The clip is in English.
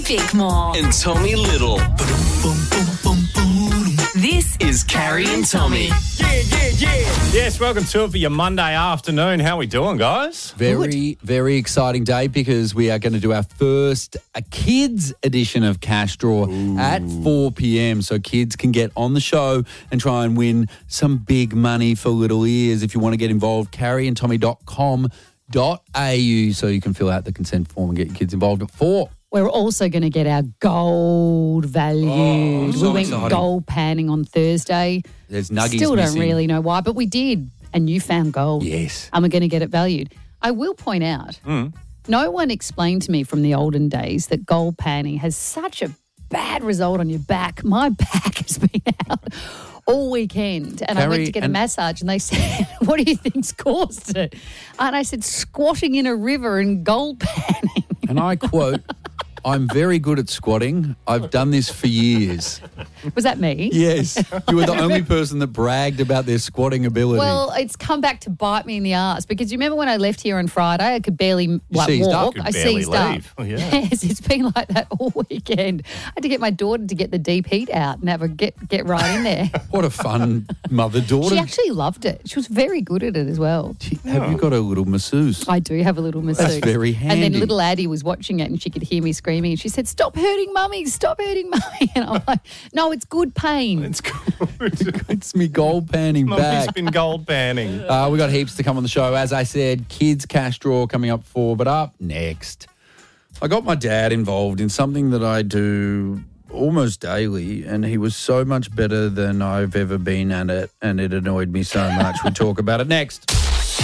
Bickmore. And Tommy Little. This is Carrie and Tommy. Yes, welcome to it for your Monday afternoon. How we doing, guys? Very, very exciting day because we are going to do our first kids edition of Cash Draw at 4 p.m. So kids can get on the show and try and win some big money for little ears. If you want to get involved, carrieandtommy.com.au so you can fill out the consent form and get your kids involved at 4. We're also going to get our gold valued. So we went exciting. gold panning on Thursday. There's nuggies Still missing. don't really know why, but we did. And you found gold. Yes. And we're going to get it valued. I will point out, no one explained to me from the olden days that gold panning has such a bad result on your back. My back has been out all weekend. And I went to get a massage and they said, what do you think's caused it? And I said, squatting in a river and gold panning. And I quote, I'm very good at squatting. I've done this for years. Was that me? Yes. You were the only person that bragged about their squatting ability. Well, it's come back to bite me in the arse because you remember when I left here on Friday, I could barely seized up. walk. Could I barely seized up. leave. Oh, yeah. Yes, it's been like that all weekend. I had to get my daughter to get the deep heat out and have her get right in there. What a fun mother-daughter. She actually loved it. She was very good at it as well. Have you got a little masseuse? I do have a little masseuse. That's very And handy. then little Addie was watching it and she could hear me screaming and she said, stop hurting mummy, stop hurting mummy. And I'm like, no, it's good pain. It's good. It's me gold panning Mummy's back. been gold panning. We got heaps to come on the show. As I said, kids cash draw coming up 4. But up next, I got my dad involved in something that I do almost daily, and he was so much better than I've ever been at it, and it annoyed me so much. We talk about it next.